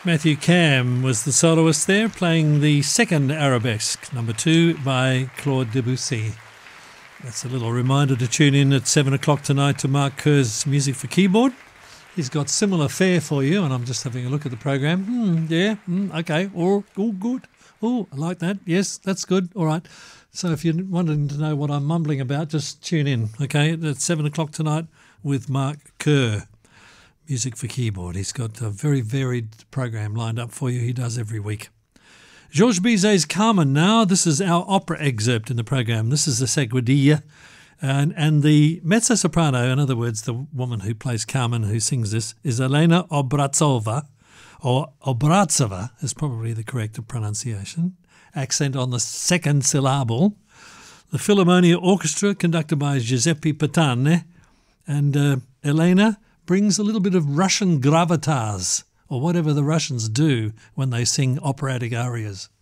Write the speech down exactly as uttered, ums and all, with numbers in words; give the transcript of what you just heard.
Matthew Cam was the soloist there, playing the second arabesque, number two, by Claude Debussy. That's a little reminder to tune in at seven o'clock tonight to Mark Kerr's Music for Keyboard. He's got similar fare for you, and I'm just having a look at the program. Hmm, yeah, hmm, okay, oh, oh, good. Oh, I like that. Yes, that's good. All right. So if you're wanting to know what I'm mumbling about, just tune in, okay, at seven o'clock tonight with Mark Kerr. Music for Keyboard. He's got a very varied program lined up for you. He does every week. Georges Bizet's Carmen now. This is our opera excerpt in the program. This is the Seguidilla. And, and the mezzo-soprano, in other words, the woman who plays Carmen, who sings this, is Elena Obraztsova, or Obraztsova is probably the correct pronunciation. Accent on the second syllable. The Philharmonia Orchestra, conducted by Giuseppe Patane. And uh, Elena brings a little bit of Russian gravitas, or whatever the Russians do when they sing operatic arias.